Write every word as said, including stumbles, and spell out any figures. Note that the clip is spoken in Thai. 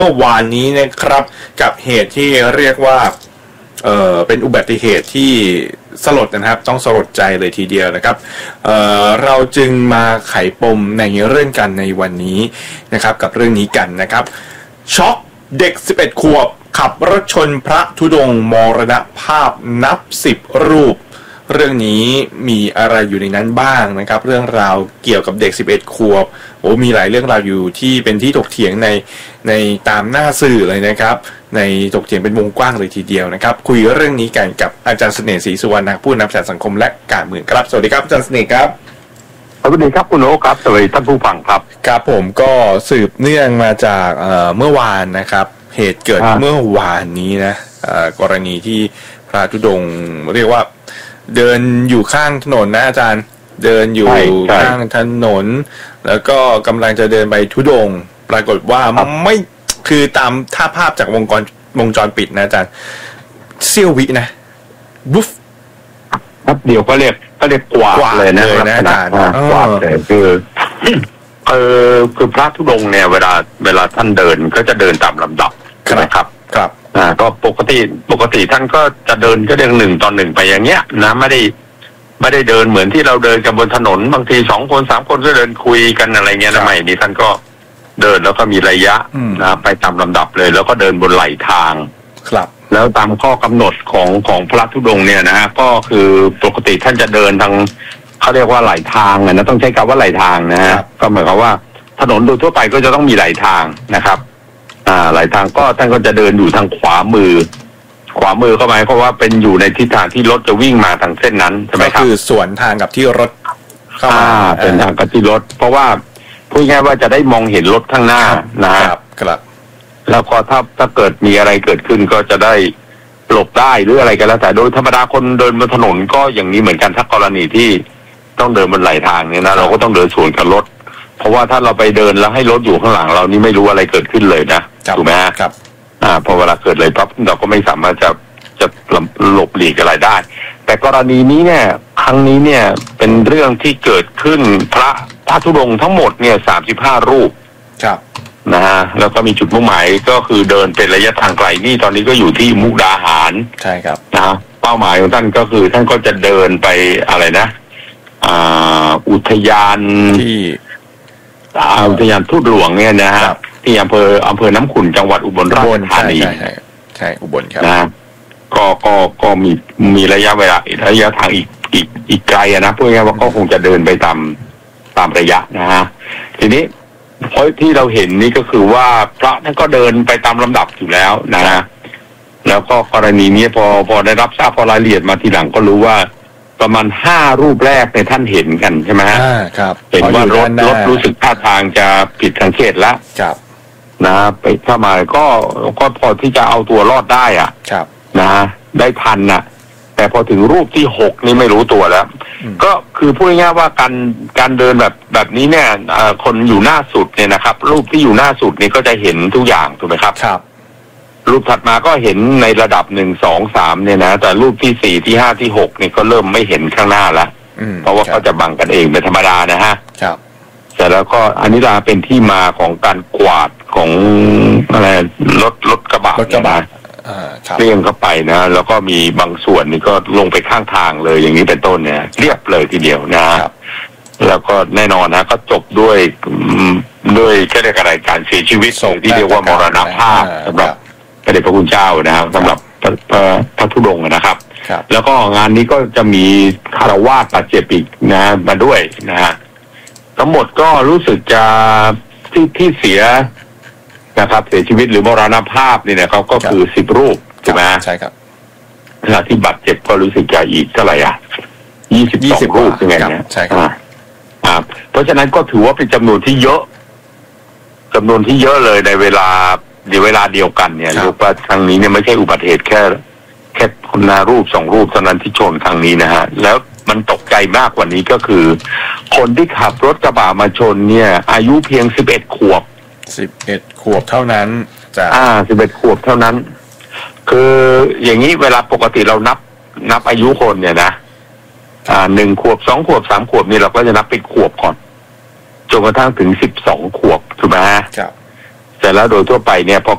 เมื่อวานนี้นะครับกับเหตุที่เรียกว่าเอ่อเป็นอุบัติเหตุที่สลดนะครับต้องสลดใจเลยทีเดียวนะครับเอ่อเราจึงมาไขปมในเรื่องกันในวันนี้นะครับกับเรื่องนี้กันนะครับช็อกเด็กสิบเอ็ดขวบขับรถชนพระธุดงค์มรณภาพนับสิบรูปเรื่องนี้มีอะไรอยู่ในนั้นบ้างนะครับเรื่องราวเกี่ยวกับเด็กสิบเอ็ดขวบโอ้มีหลายเรื่องราวอยู่ที่เป็นที่ถกเถียงในในตามหน้าสื่อเลยนะครับในถกเถียงเป็นวงกว้างเลยทีเดียวนะครับคุยเรื่องนี้กันกับอาจารย์เสน่ห์ศรีสุวรรณผู้นำจากสังคมและการเมืองครับสวัสดีครับอาจารย์เสน่ห์ครับสวัสดีครับคุณโอ๊คครับสวัสดีท่านผู้ฟังครับครับผมก็สืบเนื่องมาจากเอ่อเมื่อวานนะครับเหตุเกิดเมื่อวานนี้นะเอ่อกรณีที่พระธุดงค์เรียกว่าเดินอยู่ข้างถนนนะอาจารย์เดินอยู่ข้างถนนแล้วก็กำลังจะเดินไปธุดงค์ปรากฏว่าไม่คือตามท่าภาพจากวงจรวงจรปิดนะอาจารย์เสี้ยววินะบุ๊ฟครับเดี๋ยวก็เรียกก็เรียกกวาดเลยนะอาจารย์กวาดเลยคือเออคือพระธุดงค์เนี่ยเวลาเวลาท่านเดินก็จะเดินตามลำดับใช่ไหมครับครับอ่าก็ปกติปกติท่านก็จะเดินก็เดินหนึ่งต่อหนึ่งไปอย่างเงี้ยนะไม่ได้ไม่ได้เดินเหมือนที่เราเดินกันบนถนนบางทีสองคนสามคนก็เดินคุยกันอะไรเงี้ยทำไมนี่ท่านก็เดินแล้วก็มีระยะนะไปตามลำดับเลยแล้วก็เดินบนไหลทางครับแล้วตามข้อกำหนดของของพระธุดงค์เนี่ยนะฮะก็คือปกติท่านจะเดินทางเขาเรียกว่าไหลทางนะต้องใช้คำว่าไหลทางนะฮะก็หมายความว่าถนนโดยทั่วไปก็จะต้องมีไหลทางนะครับอ่าไหลทางก็ท่านก็จะเดินอยู่ทางขวามือขวามือเข้ามาเพราะว่าเป็นอยู่ในทิศทางที่รถจะวิ่งมาทางเส้นนั้นใช่ไหมครับก็คือสวนทางกับที่รถเข้ามาเป็นทางกับที่รถเพราะว่าพูดง่ายว่าจะได้มองเห็นรถข้างหน้านะครับครับแล้วก็ถ้าถ้าเกิดมีอะไรเกิดขึ้นก็จะได้หลบได้หรืออะไรกันแล้วแต่โดยธรรมดาคนเดินบนถนนก็อย่างนี้เหมือนกันถ้ากรณีที่ต้องเดินบนไหลทางเนี่ยนะเราก็ต้องเดินสวนกับรถเพราะว่าถ้าเราไปเดินแล้วให้รถอยู่ข้างหลังเรานี่ไม่รู้อะไรเกิดขึ้นเลยนะถูกไหมครับอ่าพอเวลาเกิดเลยปั๊บเราก็ไม่สามารถจะจะหลบหลีกอะไรได้แต่กรณีนี้เนี่ยครั้งนี้เนี่ยเป็นเรื่องที่เกิดขึ้นพระพระธุดงค์ทั้งหมดเนี่ยสามสิบห้ารูปครับนะฮะแล้วก็มีจุดมุ่งหมายก็คือเดินเป็นระยะทางไกลนี่ตอนนี้ก็อยู่ที่มุกดาหารใช่ครับนะเป้าหมายของท่านก็คือท่านก็จะเดินไปอะไรนะอ่าอุทยานที่อุทยานทูตหลวงเนี่ยนะฮะที่อำเภออำเภอน้ำขุ่นจังหวัดอุบลราชธานีใช่ใช่ใช่อุบลครับนะก็ก็ก็มีมีระยะเวลาระยะทางอีกอีกอีกไกลนะพูดง่ายว่าก็คงจะเดินไปตามตามระยะนะฮะทีนี้เพราะที่เราเห็นนี่ก็คือว่าพระท่านก็เดินไปตามลำดับอยู่แล้วนะฮะแล้วก็กรณีนี้พอพอได้รับทราบพอรายละเอียดมาทีหลังก็รู้ว่าประมาณห้ารูปแรกในท่านเห็นกันใช่ไหมฮะครับเห็นว่ารถรถรู้สึกท่าทางจะผิดสังเกตแล้วครับนะไปเข้ามาก็ก็พอที่จะเอาตัวรอดได้อ่ะครับนะได้ทันน่ะแต่พอถึงรูปที่หกนี่ไม่รู้ตัวแล้วก็คือพูดง่ายๆว่าการการเดินแบบแบบนี้เนี่ยคนอยู่หน้าสุดเนี่ยนะครับรูปที่อยู่หน้าสุดนี่ก็จะเห็นทุกอย่างถูกไหมครับครับรูปถัดมาก็เห็นในระดับหนึ่งสองสามเนี่ยนะแต่รูปที่สี่ที่ห้าที่หกนี่ก็เริ่มไม่เห็นข้างหน้าแล้วเพราะว่าเขาจะบังกันเองเป็นธรรมดานะฮะครับแต่แล้วก็อันนี้ลาเป็นที่มาของการกวาดของอะไรรถรถกระบะรถกระบะเลี่ยงเข้าไปนะแล้วก็มีบางส่วนนี่ก็ลงไปข้างทางเลยอย่างนี้เป็นต้นเนี่ยเรียบเลยทีเดียวนะแล้วก็แน่นอนนะก็จบด้วยด้วยแค่เรียกอะไรการเสียชีวิตที่เรียกว่ามรณภาพสำหรับพระเดชพระคุณเจ้านะครับสำหรับพระพระพระธุดงค์นะครับแล้วก็งานนี้ก็จะมีคารวาสบาดเจ็บอีกนะมาด้วยนะฮะทั้งหมดก็รู้สึกจะที่ที่เสียนะครับเสียชีวิตหรือมรณภาพนี่นะครับก็คือสิบรูปใช่ไหมใช่ครับแล้วที่บาดเจ็บก็รู้สึกจะอีกเท่าไหร่อ่ะยี่สิบสองรูปยังไงเนี่ยใช่ครับอ่าเพราะฉะนั้นก็ถือว่าเป็นจำนวนที่เยอะจำนวนที่เยอะเลยในเวลาในเวลาเดียวกันเนี่ยเรียกว่าครั้งนี้เนี่ยไม่ใช่อุบัติเหตุแค่แค่คนนารูปสองรูปเท่านั้นที่ชนครั้งนี้นะฮะแล้วมันตกใจมากกว่านี้ก็คือคนที่ขับรถกระบะมาชนเนี่ยอายุเพียงสิบเอ็ดขวบสิบเอ็ดขวบเท่านั้นจ้ะอ่าสิบเอ็ดขวบเท่านั้นคืออย่างนี้เวลาปกติเรานับนับอายุคนเนี่ยนะอ่าหนึ่งขวบสองขวบสามขวบนี่เราก็จะนับเป็นขวบก่อนจนกระทั่งถึงสิบสองขวบถูกไหมฮะครับแต่แล้วโดยทั่วไปเนี่ยพอ